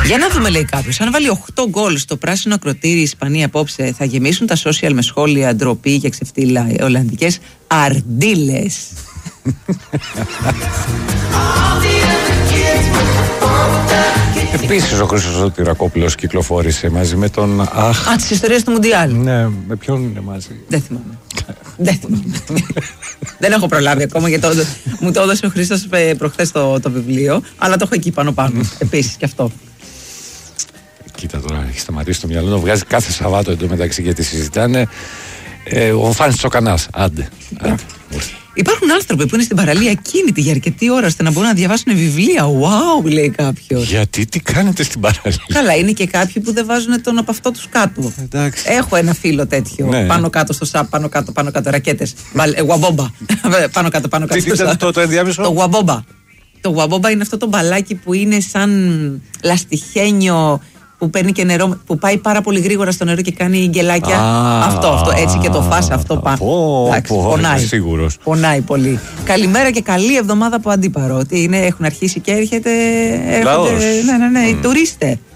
Για να δούμε, λέει κάποιος, αν βάλει 8 γκολ στο πράσινο ακροτήρι η Ισπανία απόψε, θα γεμίσουν τα social με σχόλια ντροπή για ξεφτύλα ολλανδικές αρντίλες. Επίσης ο Χρήστος ο Τυρακόπουλος κυκλοφόρησε μαζί με τον τις ιστορίες του Μουντιάλ. Ναι, με ποιον είναι μαζί? Δεν θυμάμαι. Δεν έχω προλάβει ακόμα, γιατί μου το έδωσε ο Χρήστος προχθές το βιβλίο, αλλά το έχω εκεί πάνω επίσης και αυτό. Κοίτα τώρα, έχει σταματήσει το μυαλό να βγάζει κάθε Σαββάτο εντωμεταξύ, γιατί συζητάνε ο Φάνης Τσοκανάς. Άντε. Υπάρχουν άνθρωποι που είναι στην παραλία ακίνητοι για αρκετή ώρα ώστε να μπορούν να διαβάσουν βιβλία. Wow, λέει κάποιος. Γιατί, τι κάνετε στην παραλία? Καλά, είναι και κάποιοι που δεν βάζουν τον από αυτό τους κάτω. Εντάξει. Έχω ένα φίλο τέτοιο. Ναι. Πάνω κάτω στο σαπ, πάνω κάτω ρακέτες. Γουαμπόμπα. πάνω κάτω. Τι ήταν το ενδιάμεσο? Το γουαμπόμπα. Το γουαμπόμπα είναι αυτό το μπαλάκι που είναι σαν λαστιχένιο, που παίρνει και νερό, που πάει πάρα πολύ γρήγορα στο νερό και κάνει γκελάκια. Αυτό, έτσι και το φας αυτό πάνω. Πονάει. Σίγουρος. Πονάει πολύ. Καλημέρα και καλή εβδομάδα από Αντίπαρο. Τι είναι, έχουν αρχίσει και έρχεται. Λαός. Ναι, οι τουρίστες.